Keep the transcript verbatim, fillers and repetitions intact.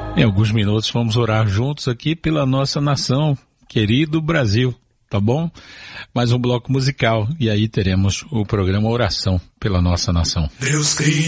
Em alguns minutos vamos orar juntos aqui pela nossa nação, querido Brasil, tá bom? Mais um bloco musical e aí teremos o programa Oração pela nossa nação. Deus cria